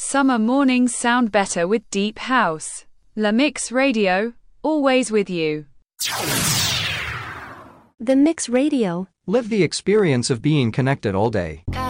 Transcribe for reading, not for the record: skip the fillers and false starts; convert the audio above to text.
Summer mornings sound better with deep house. La Mix Radio, always with you. The Mix Radio. Live the experience of being connected all day.